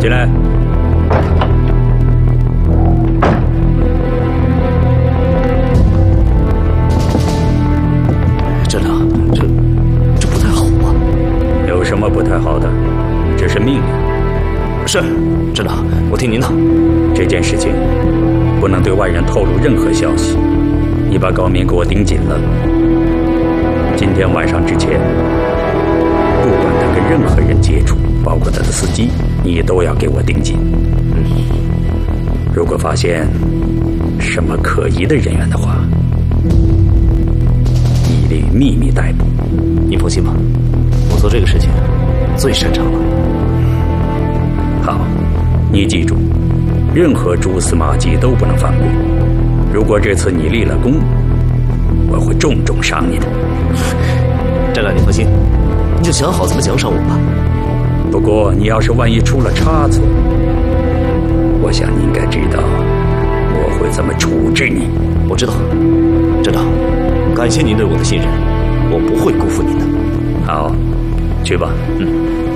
进来。 站长，这不太好吧？ 有什么不太好的？这是命令。 是，站长，我听您的。 这件事情不能对外人透露任何消息。你把高明给我盯紧了。今天晚上之前，不管他跟任何人接触，包括他的司机，你都要给我盯紧。如果发现什么可疑的人员的话，一律秘密逮捕。 您放心吧，我做这个事情最擅长了。 好，你记住，任何蛛丝马迹都不能放过。如果这次你立了功，我会重重赏你的。 站长，您放心，你就想好怎么奖赏我吧。 不过你要是万一出了差错，我想你应该知道我会怎么处置你。 我知道，站长，感谢您对我的信任，我不会辜负您的。 好，去吧。